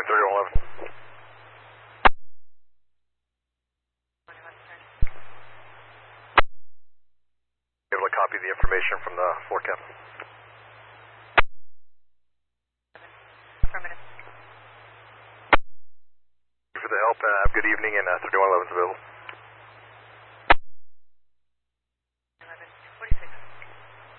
3111. Able to copy the information from the floor cap. Affirmative. Thank you for the help. Have a good evening, and 3111 is available.